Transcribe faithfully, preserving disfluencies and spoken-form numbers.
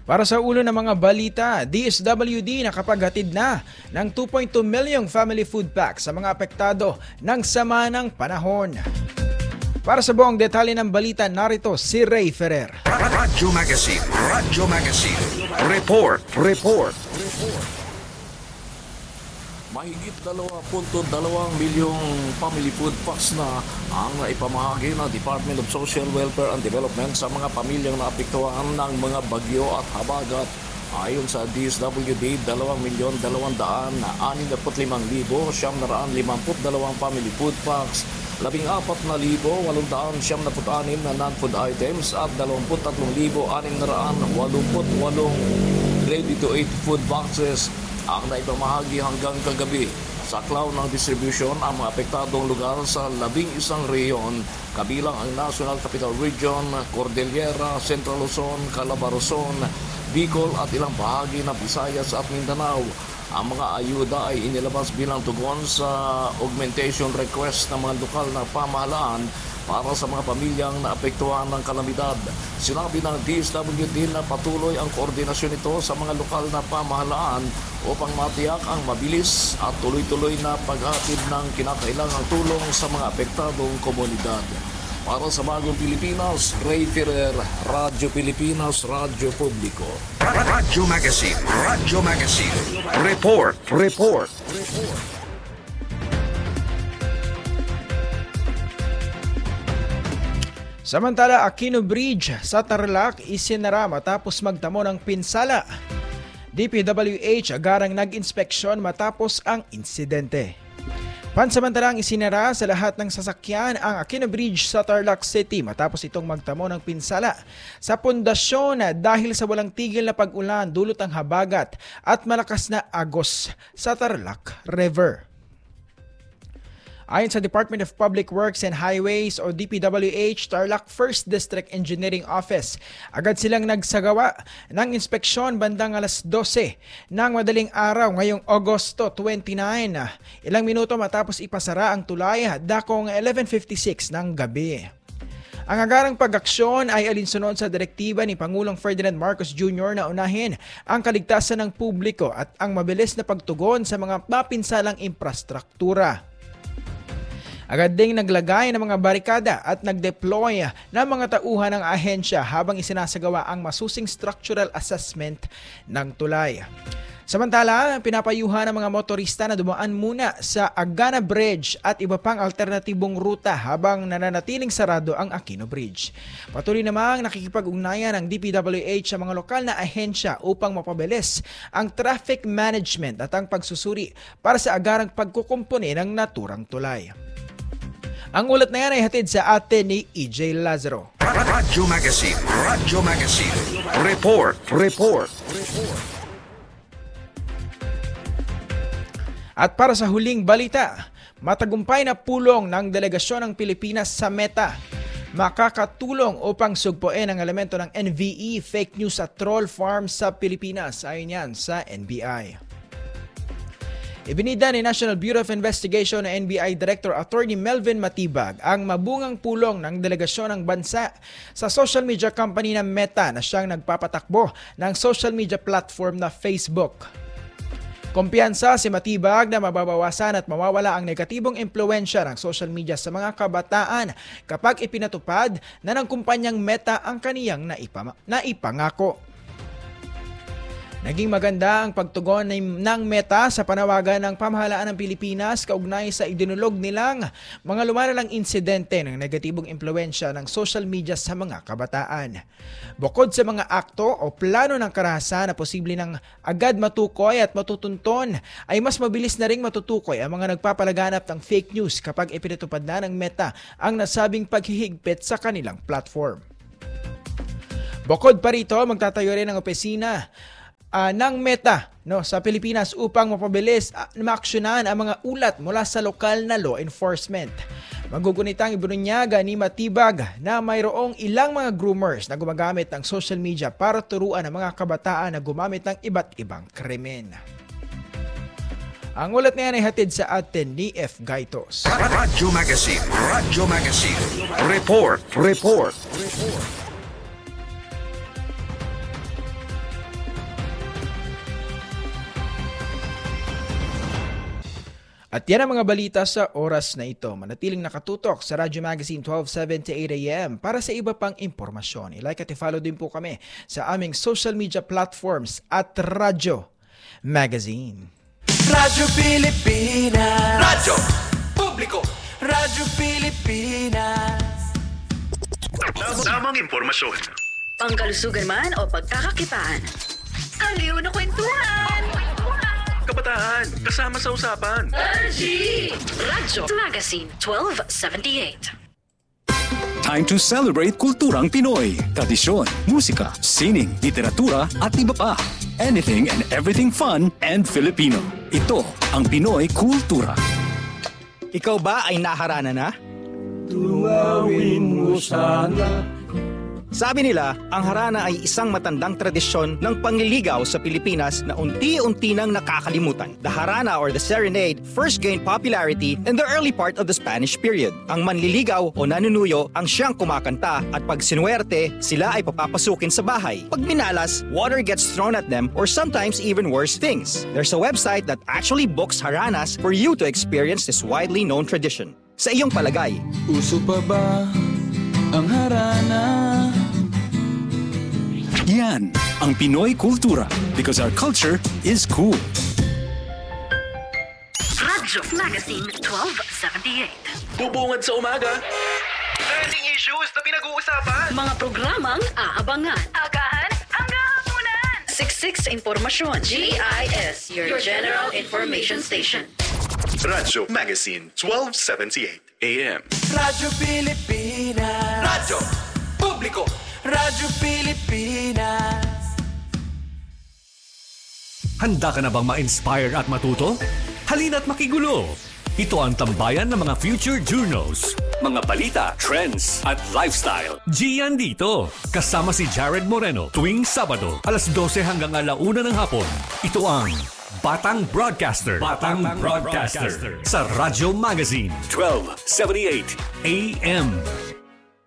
Para sa ulo ng mga balita, D S W D nakapaghatid na ng two point two milyong family food packs sa mga apektado ng sama ng panahon. Para sa buong detalye ng balita, narito si Ray Ferrer. Radyo Magazine, Radyo Magazine, Report, Report, Report. Mahigit dalawang punto dalawang milyong family food packs na ang ipamahagi ng Department of Social Welfare and Development sa mga pamilyang naapektuhan ng mga bagyo at habagat. Ayon sa D S W D, dalawang milyon dalawang daan na anim na limang libo siyam na raan limamput dalawang family food packs, labing apat na libo walong daan siyam na put-anim na non-food items at dalawamput tatlong libo anim na raan walumput walong ready-to-eat food boxes ang naipamahagi hanggang kagabi. Saklaw ng distribution ang mga apektadong lugar sa labing isang rehiyon, kabilang ang National Capital Region, Cordillera, Central Luzon, Calabarzon, Bicol at ilang bahagi ng Visayas at Mindanao. Ang mga ayuda ay inilabas bilang tugon sa augmentation request ng mga lokal na pamahalaan para sa mga pamilyang naapektuhan ng kalamidad. Sinabi ng D S W D na patuloy ang koordinasyon nito sa mga lokal na pamahalaan upang matiyak ang mabilis at tuloy-tuloy na paghatid ng kinakailangang tulong sa mga apektadong komunidad. Para sa Bagong Pilipinas, Ray Ferrer, Radyo Pilipinas, Radyo Publiko. Radyo Magazine, Radyo Magazine, Report, Report, Report. Samantala, Aquino Bridge sa Tarlac isinara matapos magtamo ng pinsala. D P W H agarang nag-inspeksyon matapos ang insidente. Pansamantalang isinara sa lahat ng sasakyan ang Aquino Bridge sa Tarlac City matapos itong magtamo ng pinsala sa pundasyon dahil sa walang tigil na pag-ulan dulot ng habagat at malakas na agos sa Tarlac River. Ayon sa Department of Public Works and Highways o D P W H Tarlac First District Engineering Office, agad silang nagsagawa ng inspeksyon bandang alas dose ng madaling araw ngayong Agosto twenty-nine, ilang minuto matapos ipasara ang tulay dakong eleven fifty-six ng gabi. Ang agarang pag-aksyon ay alinsunod sa direktiba ni Pangulong Ferdinand Marcos Junior na unahin ang kaligtasan ng publiko at ang mabilis na pagtugon sa mga mapinsalang infrastruktura. Agad ding naglagay ng mga barikada at nag-deploy ng mga tauhan ng ahensya habang isinasagawa ang masusing structural assessment ng tulay. Samantala, pinapayuhan ng mga motorista na dumaan muna sa Agana Bridge at iba pang alternatibong ruta habang nananatiling sarado ang Aquino Bridge. Patuloy namang nakikipag-ugnayan ng D P W H sa mga lokal na ahensya upang mapabilis ang traffic management at ang pagsusuri para sa agarang pagkukumpuni ng naturang tulay. Ang ulat na yan ay hatid sa atin ni E J Lazaro. Radyo Magazine, Radyo Magazine, Report, Report, Report. At para sa huling balita, matagumpay na pulong ng delegasyon ng Pilipinas sa Meta. Makakatulong upang sugpuin ang elemento ng N V E, fake news at troll farms sa Pilipinas, ayon yan sa N B I. Ibinida ni National Bureau of Investigation na N B I Director Attorney Melvin Matibag ang mabungang pulong ng delegasyon ng bansa sa social media company na Meta na siyang nagpapatakbo ng social media platform na Facebook. Kumpiyansa si Matibag na mababawasan at mawawala ang negatibong impluensya ng social media sa mga kabataan kapag ipinatupad na ng kumpanyang Meta ang kaniyang naipama- naipangako. Naging maganda ang pagtugon ng Meta sa panawagan ng pamahalaan ng Pilipinas kaugnay sa idinulog nilang mga lumalalang insidente ng negatibong impluensya ng social media sa mga kabataan. Bukod sa mga akto o plano ng karahasan na posible ng agad matukoy at matutunton, ay mas mabilis na ring matutukoy ang mga nagpapalaganap ng fake news kapag ipinatupad na ng Meta ang nasabing paghihigpit sa kanilang platform. Bukod pa rito, magtatayo rin ang opisina Uh, ng Meta no, sa Pilipinas upang mapabilis uh, na maaksyonan ang mga ulat mula sa lokal na law enforcement. Magugunitang ibununyaga ni Matibag na mayroong ilang mga groomers na gumagamit ng social media para turuan ang mga kabataan na gumamit ng iba't ibang krimen. Ang ulat na yan ay hatid sa atin ni F. Gaitos. Radyo Magazine, Radyo Magazine, Report, Report, Report. At yan ang mga balita sa oras na ito. Manatiling nakatutok sa Radyo Magazine twelve seventy-eight A M para sa iba pang impormasyon. I-like at i-follow din po kami sa aming social media platforms at Radyo Magazine. Radyo Pilipinas. Radyo Publiko. Radyo Pilipinas. Tamang impormasyon. Pangkalusugan man o pagkakakitaan. Aliw na kwentuhan! Kabataan, kasama sa usapan. R G! Radyo Magazine twelve seventy-eight. Time to celebrate kulturang Pinoy. Tradisyon, musika, sining, literatura at iba pa. Anything and everything fun and Filipino. Ito ang Pinoy Kultura. Ikaw ba ay naharana na? Tunawin mo sana. Sabi nila, ang harana ay isang matandang tradisyon ng pangliligaw sa Pilipinas na unti-unti nang nakakalimutan. The harana or the serenade first gained popularity in the early part of the Spanish period. Ang manliligaw o nanunuyo ang siyang kumakanta at pag sinuwerte, sila ay papapasukin sa bahay. Pag minalas, water gets thrown at them or sometimes even worse things. There's a website that actually books haranas for you to experience this widely known tradition. Sa iyong palagay, Uso pa ba ang harana? Yan ang Pinoy Kultura because our culture is cool. Radyo Magazine twelve seventy-eight. Bubungad sa umaga. Trending issues na pinag-uusapan. Mga programang aabangan. Agahan hanggang hapunan. Siksik sa impormasyon. G I S, your General Information Station. Radyo Magazine twelve seventy-eight A M. Radyo Pilipinas. Radyo Publiko. Radyo Pilipinas. Handa ka na bang ma-inspire at matuto? Halina't makigulo! Ito ang tambayan ng mga future journos. Mga balita, trends, at lifestyle. Gian dito. Kasama si Jared Moreno tuwing Sabado, alas dose hanggang alauna ng hapon. Ito ang Batang Broadcaster. Batang, Batang Broadcaster. Broadcaster. Sa Radyo Magazine twelve seventy-eight A M.